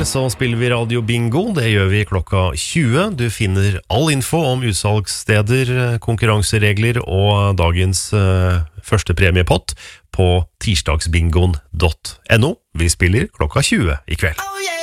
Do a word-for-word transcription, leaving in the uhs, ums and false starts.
så spiller vi Radio Bingo. Det gjør vi klokka tjue. Du finner all info om utsalgssteder, konkurranseregler og dagens uh, første premiepott på tirsdagsbingoen punktum no. Vi spiller klokka tjue i kveld. Oh, yeah!